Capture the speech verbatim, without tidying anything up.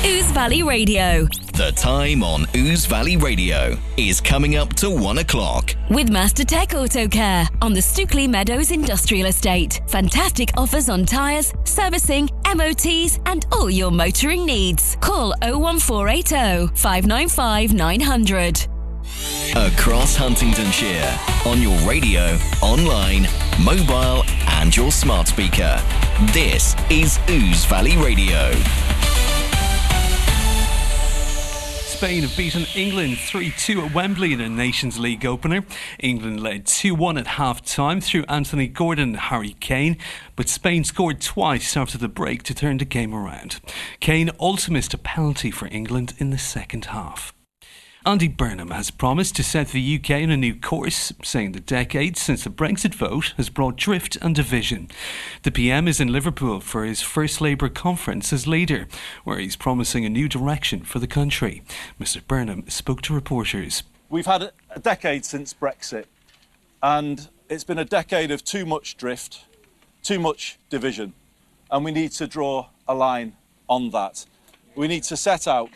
Ouse Valley Radio. The time on Ouse Valley Radio is coming up to one o'clock. With Master Tech Auto Care on the Stookley Meadows Industrial Estate. Fantastic offers on tyres, servicing, M O Ts and all your motoring needs. Call oh one four eight oh, five nine five, nine hundred. Across Huntingdonshire, on your radio, online, mobile and your smart speaker. This is Ouse Valley Radio. Spain have beaten England three two at Wembley in a Nations League opener. England led two one at half-time through Anthony Gordon and Harry Kane, but Spain scored twice after the break to turn the game around. Kane also missed a penalty for England in the second half. Andy Burnham has promised to set the U K on a new course, saying the decade since the Brexit vote has brought drift and division. The P M is in Liverpool for his first Labour conference as leader, where he's promising a new direction for the country. Mr Burnham spoke to reporters. We've had a decade since Brexit, and it's been a decade of too much drift, too much division, and we need to draw a line on that. We need to set out